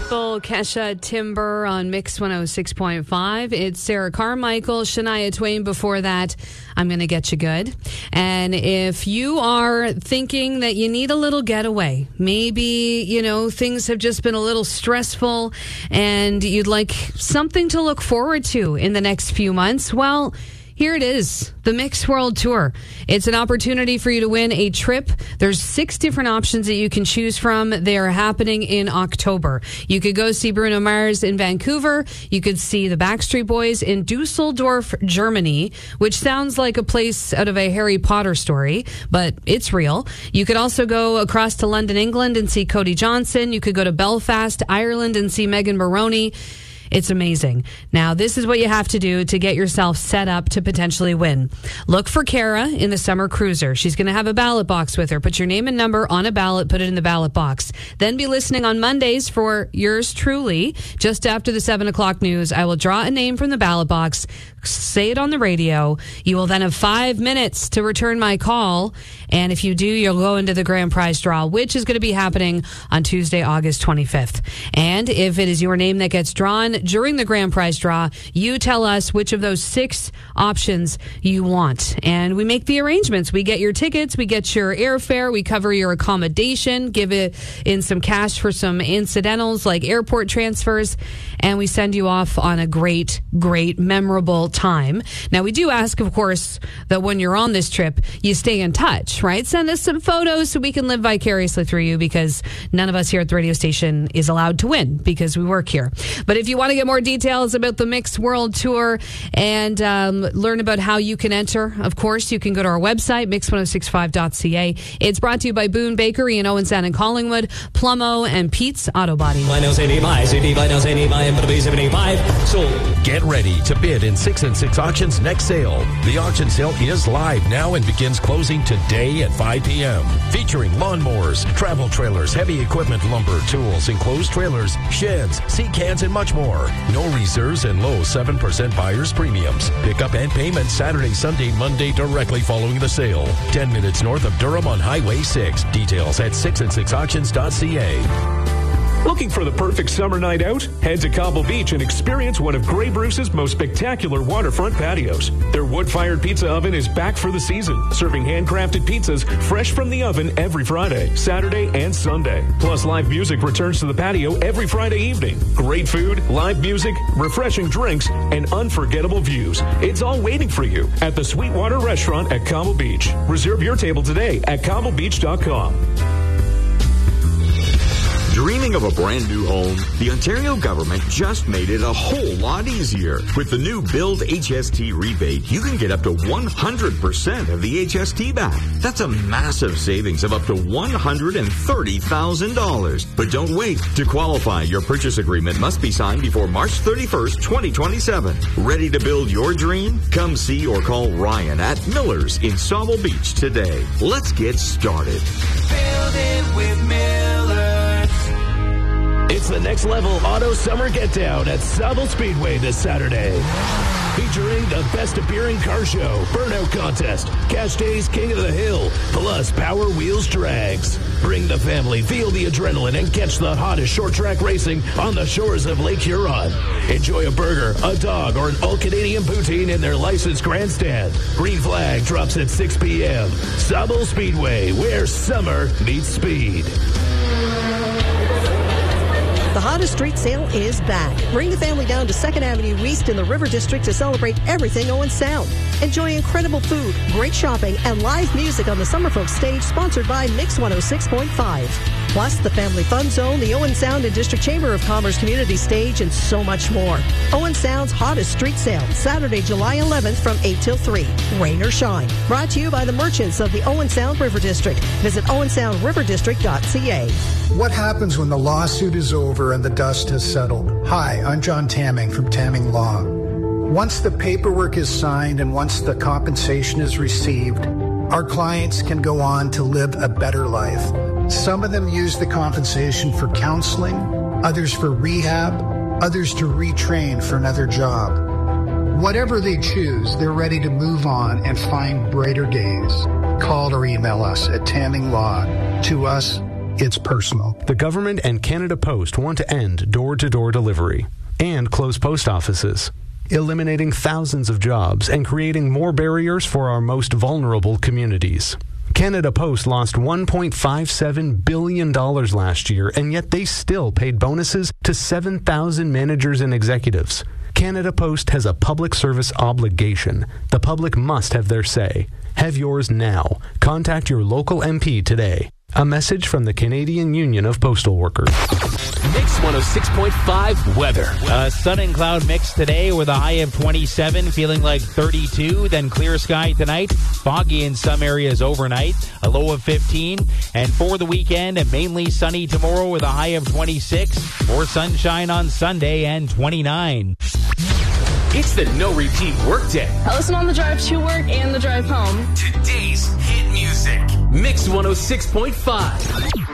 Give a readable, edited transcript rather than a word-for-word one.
Pitbull, Kesha, Timber on Mix 106.5. It's Sarah Carmichael, Shania Twain before that. I'm going to get you good. And if you are thinking that you need a little getaway, maybe, things have just been a little stressful and you'd like something to look forward to in the next few months, well, here it is, the Mix World Tour. It's an opportunity for you to win a trip. There's 6 different options that you can choose from. They are happening in October. You could go see Bruno Mars in Vancouver. You could see the Backstreet Boys in Dusseldorf, Germany, which sounds like a place out of a Harry Potter story, but it's real. You could also go across to London, England and see Cody Johnson. You could go to Belfast, Ireland and see Megan Maroney. It's amazing. Now, this is what you have to do to get yourself set up to potentially win. Look for Kara in the Summer Cruiser. She's going to have a ballot box with her. Put your name and number on a ballot, put it in the ballot box. Then be listening on Mondays for yours truly. Just after the 7 o'clock news, I will draw a name from the ballot box, say it on the radio. You will then have 5 minutes to return my call. And if you do, you'll go into the grand prize draw, which is going to be happening on Tuesday, August 25th. And if it is your name that gets drawn during the grand prize draw, you tell us which of those 6 options you want. And we make the arrangements. We get your tickets, we get your airfare, we cover your accommodation, give it in some cash for some incidentals like airport transfers, and we send you off on a great, memorable time. Now, we do ask, of course, that when you're on this trip, you stay in touch, right? Send us some photos so we can live vicariously through you, because none of us here at the radio station is allowed to win because we work here. But if you want to get more details about the Mix World Tour and learn about how you can enter, of course, you can go to our website, mix1065.ca. It's brought to you by Boone Bakery in Owen Sound and Collingwood, Plumo, and Pete's Auto Body. Get ready to bid in 6 and 6 Auctions next sale. The auction sale is live now and begins closing today at 5 p.m. Featuring lawnmowers, travel trailers, heavy equipment, lumber, tools, enclosed trailers, sheds, sea cans, and much more. No reserves and low 7% buyer's premiums. Pickup and payment Saturday, Sunday, Monday directly following the sale. 10 minutes north of Durham on Highway 6. Details at 6and6auctions.ca. Looking for the perfect summer night out? Head to Cobble Beach and experience one of Grey Bruce's most spectacular waterfront patios. Their wood-fired pizza oven is back for the season, serving handcrafted pizzas fresh from the oven every Friday, Saturday, and Sunday. Plus, live music returns to the patio every Friday evening. Great food, live music, refreshing drinks, and unforgettable views. It's all waiting for you at the Sweetwater Restaurant at Cobble Beach. Reserve your table today at cobblebeach.com. Dreaming of a brand new home? The Ontario government just made it a whole lot easier. With the new Build HST rebate, you can get up to 100% of the HST back. That's a massive savings of up to $130,000. But don't wait. To qualify, your purchase agreement must be signed before March 31st, 2027. Ready to build your dream? Come see or call Ryan at Miller's in Sauble Beach today. Let's get started. Build it with Miller. It's the Next Level Auto Summer Get Down at Sauble Speedway this Saturday. Featuring the best appearing car show, burnout contest, Cash Days King of the Hill, plus Power Wheels Drags. Bring the family, feel the adrenaline, and catch the hottest short track racing on the shores of Lake Huron. Enjoy a burger, a dog, or an all-Canadian poutine in their licensed grandstand. Green flag drops at 6 p.m. Sauble Speedway, where summer meets speed. The hottest street sale is back. Bring the family down to 2nd Avenue East in the River District to celebrate everything Owen Sound. Enjoy incredible food, great shopping, and live music on the Summerfolk stage, sponsored by Mix 106.5. Plus, the Family Fun Zone, the Owen Sound and District Chamber of Commerce Community Stage, and so much more. Owen Sound's hottest street sale, Saturday, July 11th from 8 till 3. Rain or shine. Brought to you by the merchants of the Owen Sound River District. Visit owensoundriverdistrict.ca. What happens when the lawsuit is over and the dust has settled? Hi, I'm John Tamming from Tamming Law. Once the paperwork is signed and once the compensation is received, our clients can go on to live a better life. Some of them use the compensation for counseling, others for rehab, others to retrain for another job. Whatever they choose, they're ready to move on and find brighter days. Call or email us at Tamming Law. To us, It's personal. The government and Canada Post want to end door-to-door delivery and close post offices, eliminating thousands of jobs and creating more barriers for our most vulnerable communities. Canada Post lost $1.57 billion last year, and yet they still paid bonuses to 7,000 managers and executives. Canada Post has a public service obligation. The public must have their say. Have yours now. Contact your local MP today. A message from the Canadian Union of Postal Workers. Mix 106.5 weather. Sun and cloud mix today with a high of 27, feeling like 32. Then clear sky tonight. Foggy in some areas overnight. A low of 15. And for the weekend, mainly sunny tomorrow with a high of 26. More sunshine on Sunday and 29. It's the No Repeat Workday. I listen on the drive to work and the drive home. Today's hit music. Mix 106.5.